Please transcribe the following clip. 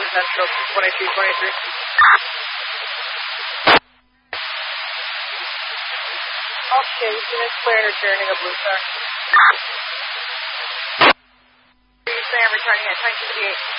Central 2223. Okay, unit clear, journey of Blue Star. Sam returning at 1958.